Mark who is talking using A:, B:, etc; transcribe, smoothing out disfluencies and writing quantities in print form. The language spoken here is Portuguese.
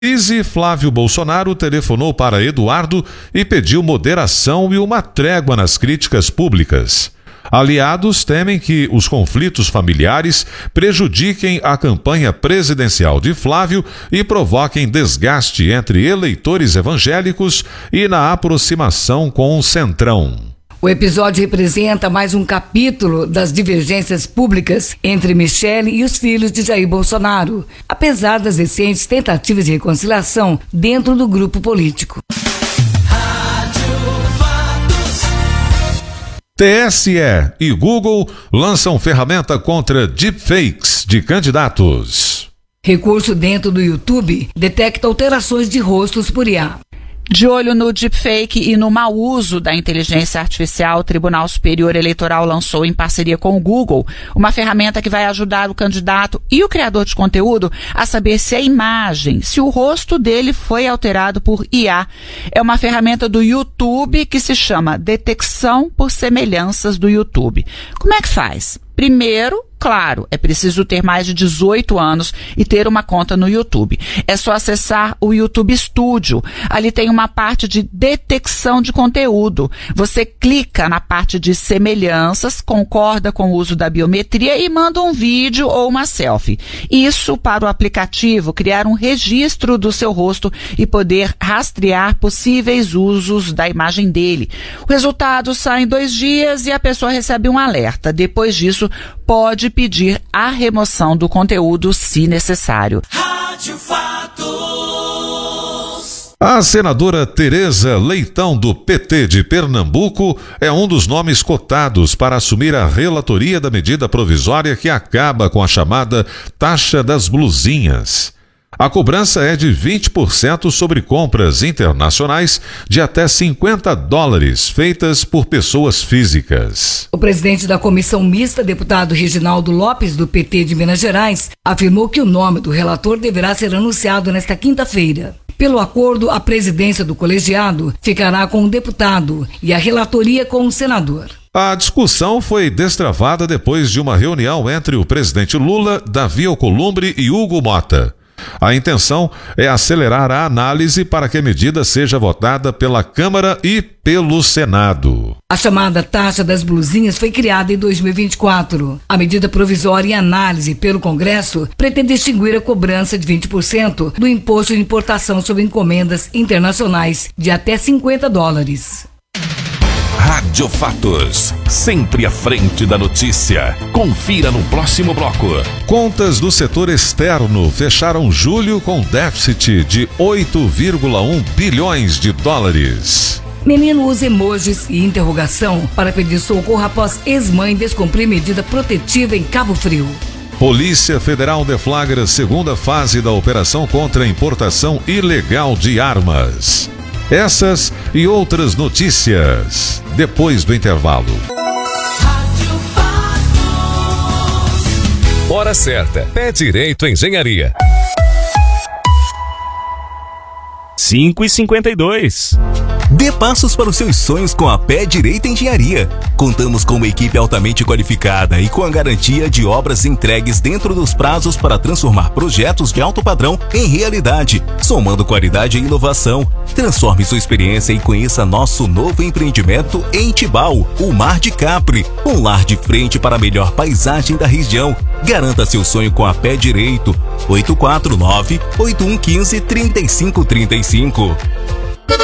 A: Flávio Bolsonaro telefonou para Eduardo e pediu moderação e uma trégua nas críticas públicas. Aliados temem que os conflitos familiares prejudiquem a campanha presidencial de Flávio e provoquem desgaste entre eleitores evangélicos e na aproximação com o Centrão.
B: O episódio representa mais um capítulo das divergências públicas entre Michele e os filhos de Jair Bolsonaro, apesar das recentes tentativas de reconciliação dentro do grupo político.
A: TSE e Google lançam ferramenta contra deepfakes de candidatos.
B: Recurso dentro do YouTube detecta alterações de rostos por IA.
C: De olho no deepfake e no mau uso da inteligência artificial, o Tribunal Superior Eleitoral lançou, em parceria com o Google, uma ferramenta que vai ajudar o candidato e o criador de conteúdo a saber se a imagem, se o rosto dele foi alterado por IA. É uma ferramenta do YouTube que se chama Detecção por Semelhanças do YouTube. Como é que faz? Primeiro, claro, é preciso ter mais de 18 anos e ter uma conta no YouTube. É só acessar o YouTube Studio. Ali tem uma parte de detecção de conteúdo. Você clica na parte de semelhanças, concorda com o uso da biometria e manda um vídeo ou uma selfie. Isso para o aplicativo criar um registro do seu rosto e poder rastrear possíveis usos da imagem dele. O resultado sai em 2 dias e a pessoa recebe um alerta. Depois disso, pode pedir a remoção do conteúdo se necessário.
D: Rádio Fatos.
A: A senadora Tereza Leitão, do PT de Pernambuco, é um dos nomes cotados para assumir a relatoria da medida provisória que acaba com a chamada taxa das blusinhas. A cobrança é de 20% sobre compras internacionais de até $50 feitas por pessoas físicas.
B: O presidente da comissão mista, deputado Reginaldo Lopes, do PT de Minas Gerais, afirmou que o nome do relator deverá ser anunciado nesta quinta-feira. Pelo acordo, a presidência do colegiado ficará com o deputado e a relatoria com o senador.
A: A discussão foi destravada depois de uma reunião entre o presidente Lula, Davi Alcolumbre e Hugo Mota. A intenção é acelerar a análise para que a medida seja votada pela Câmara e pelo Senado.
B: A chamada taxa das blusinhas foi criada em 2024. A medida provisória em análise pelo Congresso pretende extinguir a cobrança de 20% do imposto de importação sobre encomendas internacionais de até $50.
E: Rádio Fatos, sempre à frente da notícia. Confira no próximo bloco.
A: Contas do setor externo fecharam julho com déficit de $8,1 bilhões.
B: Menino usa emojis e interrogação para pedir socorro após ex-mãe descumprir medida protetiva em Cabo Frio.
A: Polícia Federal deflagra segunda fase da operação contra a importação ilegal de armas. Essas e outras notícias, depois do intervalo.
F: Hora certa. Pé Direito Engenharia. 5h52.
G: Dê passos para os seus sonhos com a Pé Direito Engenharia. Contamos com uma equipe altamente qualificada e com a garantia de obras entregues dentro dos prazos para transformar projetos de alto padrão em realidade, somando qualidade e inovação. Transforme sua experiência e conheça nosso novo empreendimento em Tibau, o Mar de Capri, um lar de frente para a melhor paisagem da região. Garanta seu sonho com a Pé Direito. 849-8115-3535.